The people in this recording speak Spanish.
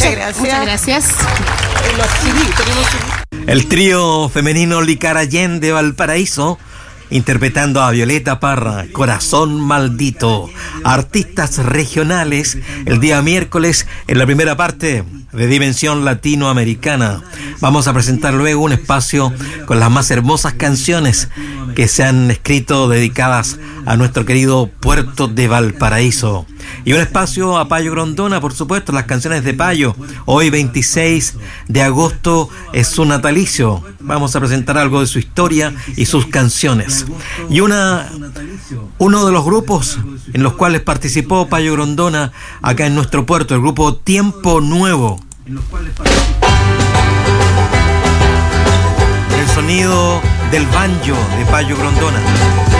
Muchas gracias. El trío femenino Licarayén de Valparaíso, interpretando a Violeta Parra, Corazón Maldito. Artistas regionales el día miércoles en la primera parte de Dimensión Latinoamericana. Vamos a presentar luego un espacio con las más hermosas canciones que se han escrito dedicadas a nuestro querido puerto de Valparaíso. Y un espacio a Payo Grondona, por supuesto, las canciones de Payo. Hoy 26 de agosto es su natalicio. Vamos a presentar algo de su historia y sus canciones. Y uno de los grupos en los cuales participó Payo Grondona acá en nuestro puerto, el grupo Tiempo Nuevo. El sonido del banjo de Payo Grondona.